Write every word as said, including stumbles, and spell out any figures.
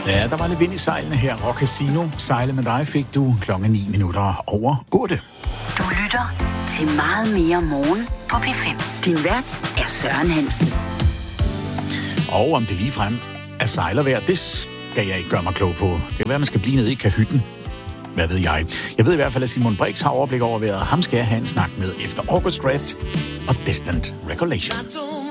Ja, der var lidt vind i sejlene her. Rock Casino. Sejle med dig fik du klokken ni minutter over otte. Du lytter til Meget mere morgen på P fem. Din vært er Søren Hansen. Og om det ligefrem er sejlervejr, det skal jeg ikke gøre mig klog på. Det kan være, man skal blive nede i kahytten. Hvad ved jeg? Jeg ved i hvert fald, at Simon Brix har overblik over vejret. Ham skal jeg have en snak med efter August Red og Distant Recollection.